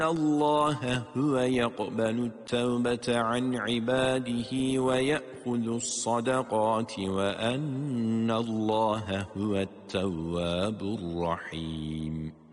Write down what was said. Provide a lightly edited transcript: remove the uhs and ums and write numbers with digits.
الله هو يقبل التوبة عن عباده ويأخذ الصدقات وأن الله هو التواب الرحيم.